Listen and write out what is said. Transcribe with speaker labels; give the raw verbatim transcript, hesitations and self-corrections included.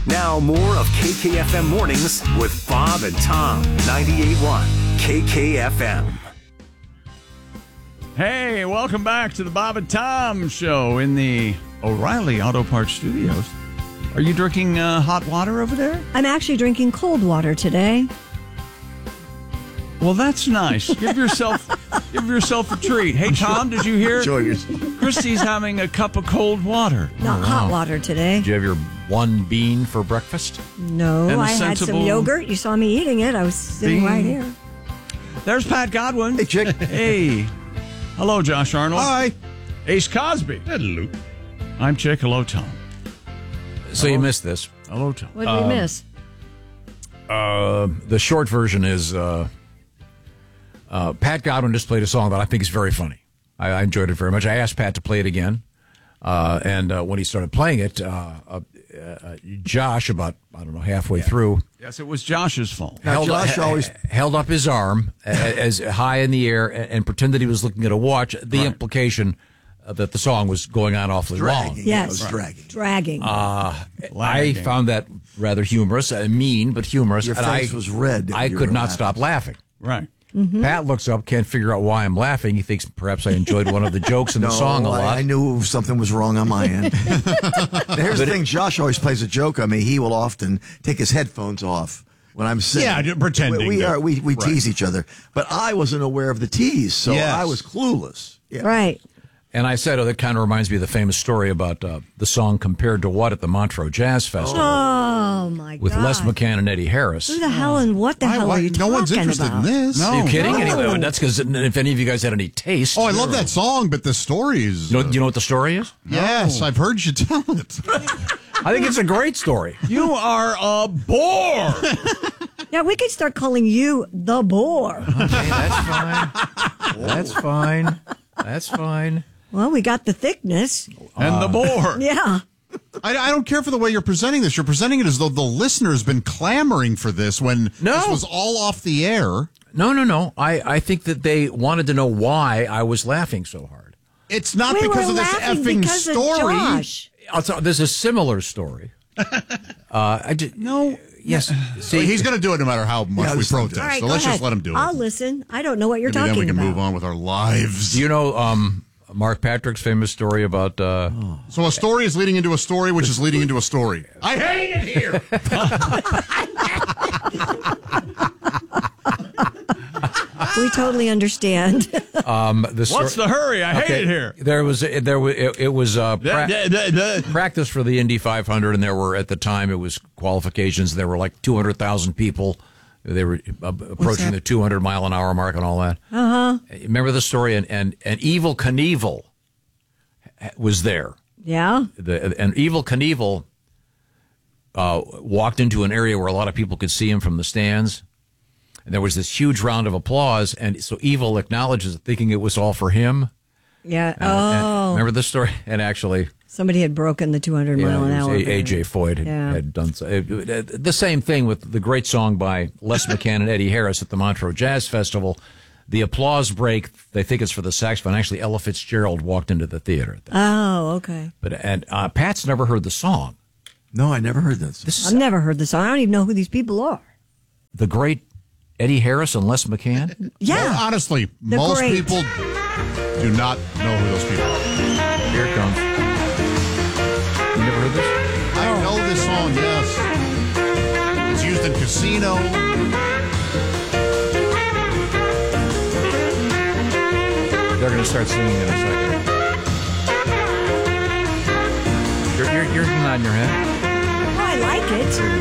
Speaker 1: Now more of K K F M Mornings with Bob and Tom. ninety-eight point one K K F M.
Speaker 2: Hey, welcome back to the Bob and Tom Show in the O'Reilly Auto Parts Studios. Are you drinking uh, hot water over there?
Speaker 3: I'm actually drinking cold water today.
Speaker 2: Well, that's nice. Give yourself give yourself a treat. Hey, Tom, did you hear?
Speaker 4: Enjoy yourself.
Speaker 2: Christy's having a cup of cold water.
Speaker 3: Not hot water today.
Speaker 4: Did you have your one bean for breakfast?
Speaker 3: No,
Speaker 2: And a
Speaker 3: I had some
Speaker 2: sensible
Speaker 3: yogurt. You saw me eating it. I was sitting
Speaker 2: bean.
Speaker 3: right here.
Speaker 2: There's Pat Godwin.
Speaker 4: Hey, chick.
Speaker 2: Hey. Hello, Josh Arnold.
Speaker 4: Hi.
Speaker 2: Ace Cosby.
Speaker 5: Hello.
Speaker 2: I'm Chick. Hello, Tom.
Speaker 4: So you missed this.
Speaker 2: Hello, Tom.
Speaker 3: What did we miss?
Speaker 4: Uh, the short version is uh, uh, Pat Godwin just played a song that I think is very funny. I, I enjoyed it very much. I asked Pat to play it again. Uh, and uh, when he started playing it, uh, uh, uh, Josh, about, I don't know, halfway through,
Speaker 2: Yes, it was Josh's fault.
Speaker 4: held,
Speaker 6: Josh
Speaker 4: up,
Speaker 6: always-
Speaker 4: held up his arm as, as high in the air and, and pretended he was looking at a watch. The
Speaker 2: Right.
Speaker 4: implication uh, that the song was going on awfully long.
Speaker 6: Dragging.
Speaker 3: Yes.
Speaker 6: It was dragging.
Speaker 3: Dragging.
Speaker 4: I
Speaker 2: Lagging.
Speaker 4: found that rather humorous, uh, mean, but humorous.
Speaker 6: Your
Speaker 4: and
Speaker 6: face
Speaker 4: I,
Speaker 6: was red.
Speaker 4: I
Speaker 6: You
Speaker 4: could
Speaker 6: were
Speaker 4: not
Speaker 6: laughing.
Speaker 4: stop laughing.
Speaker 2: Right.
Speaker 4: Pat looks up, can't figure out why I'm laughing. He thinks perhaps I enjoyed one of the jokes in
Speaker 6: No,
Speaker 4: the song a lot.
Speaker 6: I, I knew something was wrong on my end. Here's the thing. Josh always plays a joke on me. He will often take his headphones off when I'm singing.
Speaker 5: Yeah, pretending
Speaker 6: We, we
Speaker 5: that-
Speaker 6: are we, we
Speaker 5: right.
Speaker 6: tease each other, but I wasn't aware of the tease, so
Speaker 5: Yes.
Speaker 6: I was clueless. Yeah.
Speaker 3: right.
Speaker 4: And I said, oh, that kind of reminds me of the famous story about uh, the song Compared to What at the Montreux Jazz Festival
Speaker 3: Oh, my God.
Speaker 4: with Les McCann and Eddie Harris.
Speaker 3: Who the hell and what the
Speaker 5: Why-
Speaker 3: hell
Speaker 5: why-
Speaker 3: are you
Speaker 5: no
Speaker 3: talking
Speaker 5: one's interested
Speaker 3: about?
Speaker 5: in this.
Speaker 2: No.
Speaker 4: Are you kidding?
Speaker 3: No.
Speaker 4: Anyway, that's because if any of you guys had any taste.
Speaker 5: Oh, I love that song, but the story is.
Speaker 4: You know, you know what the story is?
Speaker 5: Yes, I've heard you tell it.
Speaker 4: I think it's a great story.
Speaker 2: You are a bore.
Speaker 3: Yeah, we could start calling you the bore.
Speaker 4: Okay, that's fine. That's fine. That's fine.
Speaker 3: Well, we got the thickness.
Speaker 2: and the bore.
Speaker 3: Yeah.
Speaker 5: I, I don't care for the way you're presenting this. You're presenting it as though the listener has been clamoring for this when
Speaker 4: No.
Speaker 5: this was all off the air.
Speaker 4: No, no, no. I, I think that they wanted to know why I was laughing so hard.
Speaker 5: It's not
Speaker 3: we
Speaker 5: because
Speaker 3: were
Speaker 5: of this
Speaker 3: laughing
Speaker 5: effing
Speaker 3: because
Speaker 5: story.
Speaker 3: Of Josh.
Speaker 4: I'll tell, there's a similar story. uh, I just,
Speaker 2: No.
Speaker 4: yes.
Speaker 5: See,
Speaker 4: See,
Speaker 5: he's going to do it no matter how much
Speaker 6: Yeah,
Speaker 5: we
Speaker 6: let's do it.
Speaker 5: protest.
Speaker 3: All right,
Speaker 5: so
Speaker 3: go
Speaker 5: let's
Speaker 3: ahead.
Speaker 5: just let him do it.
Speaker 3: I'll listen. I don't know what you're
Speaker 5: Maybe
Speaker 3: talking
Speaker 5: then we can
Speaker 3: about.
Speaker 5: move on with our lives.
Speaker 4: do you know um, Mark Patrick's famous story about? Uh,
Speaker 5: So a story is leading into a story, which is leading into a story. I hate it here.
Speaker 3: We totally understand.
Speaker 4: um, the story,
Speaker 2: What's the hurry? I hate
Speaker 4: Okay,
Speaker 2: it here.
Speaker 4: There was there was it, it was uh, pra-
Speaker 2: Da- da- da- da.
Speaker 4: practice for the Indy five hundred, and there were at the time it was qualifications. There were like two hundred thousand people. They were uh, approaching the two hundred mile an hour mark and all that. Uh huh. Remember the story? And and and Evel Knievel was there.
Speaker 3: Yeah.
Speaker 4: The and Evel Knievel uh, walked into an area where a lot of people could see him from the stands. And there was this huge round of applause, and so Evel acknowledges it, thinking it was all for him.
Speaker 3: Yeah.
Speaker 4: And- and
Speaker 3: Oh.
Speaker 4: remember this story? And actually,
Speaker 3: Somebody had broken the two hundred
Speaker 4: yeah,
Speaker 3: mile an
Speaker 4: it was
Speaker 3: hour.
Speaker 4: A- AJ Foyt had,
Speaker 3: Yeah.
Speaker 4: had done so. It- it- the same thing with the great song by Les McCann and Eddie Harris at the Montreux Jazz Festival. The applause break, they think it's for the saxophone. Actually, Ella Fitzgerald walked into the theater. At that.
Speaker 3: Oh, okay.
Speaker 4: But and uh, Pat's never heard the song.
Speaker 6: No, I never heard this.
Speaker 4: This is
Speaker 3: I've never heard the song. I don't even know who these people are.
Speaker 4: the great Eddie Harris and Les McCann.
Speaker 3: Yeah.
Speaker 5: Well, honestly,
Speaker 3: They're
Speaker 5: most
Speaker 3: great.
Speaker 5: people do not know who those people are.
Speaker 4: Here it comes. You never heard this?
Speaker 5: I know this song, yes. It's used in Casino.
Speaker 4: They're going to start singing in a second. You're, you're, you're nodding your head.
Speaker 3: Oh, I like it.